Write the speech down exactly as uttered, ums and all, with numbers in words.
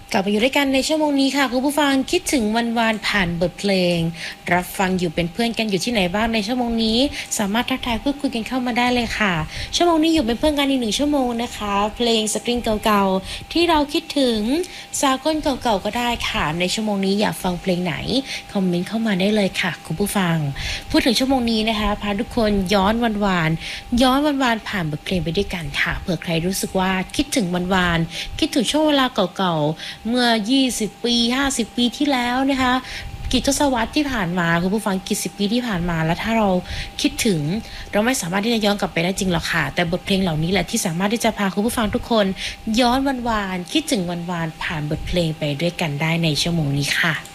กลับมาอยู่ด้วยกันในชั่วโมงนี้ค่ะคุณผู้ฟังคิดถึงวันวานผ่านบทเพลงรับฟังอยู่เป็นเพื่อนกันอยู่ที่ไหนบ้างในชั่วโมงนี้สามารถทักทายพูดคุยกันเข้ามาได้เลยค่ะชั่วโมงนี้อยู่เป็นเพื่อนกันอีกหนึ่งชั่วโมงนะคะเพลงสตริงเก่าๆที่เราคิดถึงสากลเก่าๆก็ได้ค่ะในชั่วโมงนี้อยากฟังเพลงไหนคอมเมนต์เข้ามาได้เลยค่ะคุณผู้ฟังพูดถึงชั่วโมงนี้นะคะพาทุกคนย้อนวันวานย้อนวันวานผ่านบทเพลงไปด้วยกันค่ะเผื่อใครรู้สึกว่าคิดถึงวันวานคิดถึงช่วงเวลาเก่าๆเมื่อยี่สิบปีห้าสิบปีที่แล้วนะคะกี่ทศวรรษที่ผ่านมาคุณผู้ฟังกี่สิบปีที่ผ่านมาแล้วถ้าเราคิดถึงเราไม่สามารถที่จะย้อนกลับไปได้จริงหรอกค่ะแต่บทเพลงเหล่านี้แหละที่สามารถที่จะพาคุณผู้ฟังทุกคนย้อนวันวานคิดถึงวันวานผ่านบทเพลงไปด้วยกันได้ในชั่วโมงนี้ค่ะ